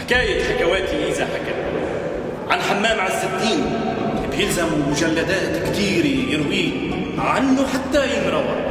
حكاية حكواتي إذا حكى عن حمام عز الدين بيلزم مجلدات كتير يرويه عنه حتى ينروى.